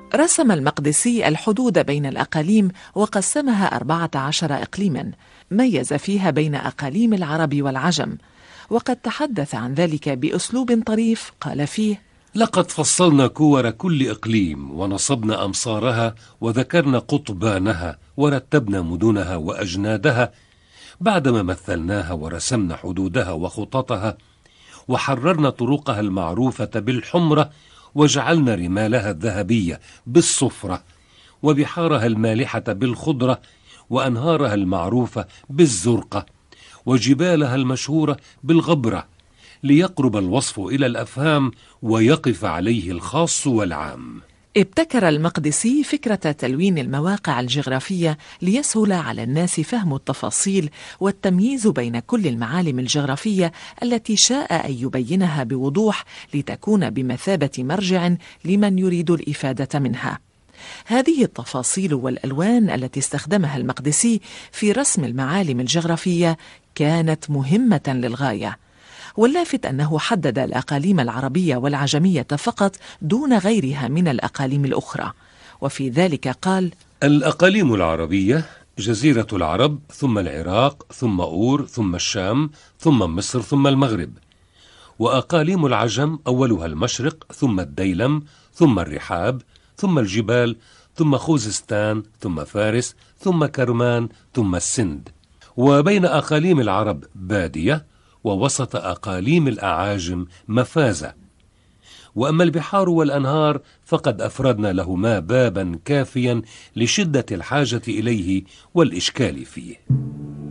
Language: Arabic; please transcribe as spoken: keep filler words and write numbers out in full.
رسم المقدسي الحدود بين الأقاليم وقسمها أربعة عشر إقليما، ميز فيها بين أقاليم العرب والعجم، وقد تحدث عن ذلك بأسلوب طريف. قال فيه: لقد فصلنا كور كل إقليم ونصبنا أمصارها وذكرنا قطبانها ورتبنا مدنها وأجنادها، بعدما مثلناها ورسمنا حدودها وخططها وحررنا طرقها المعروفة بالحمرة وجعلنا رمالها الذهبية بالصفرة وبحارها المالحة بالخضرة وأنهارها المعروفة بالزرقة وجبالها المشهورة بالغبرة، ليقرب الوصف إلى الأفهام ويقف عليه الخاص والعام. ابتكر المقدسي فكرة تلوين المواقع الجغرافية ليسهل على الناس فهم التفاصيل والتمييز بين كل المعالم الجغرافية التي شاء أن يبينها بوضوح لتكون بمثابة مرجع لمن يريد الإفادة منها. هذه التفاصيل والألوان التي استخدمها المقدسي في رسم المعالم الجغرافية كانت مهمة للغاية، واللافت أنه حدد الأقاليم العربية والعجمية فقط دون غيرها من الأقاليم الأخرى، وفي ذلك قال: الأقاليم العربية جزيرة العرب، ثم العراق، ثم أور، ثم الشام، ثم مصر، ثم المغرب. وأقاليم العجم أولها المشرق، ثم الديلم، ثم الرحاب، ثم الجبال، ثم خوزستان، ثم فارس، ثم كرمان، ثم السند. وبين أقاليم العرب بادية، ووسط أقاليم الأعاجم مفازة. وأما البحار والأنهار فقد أفردنا لهما بابا كافيا لشدة الحاجة إليه والإشكال فيه.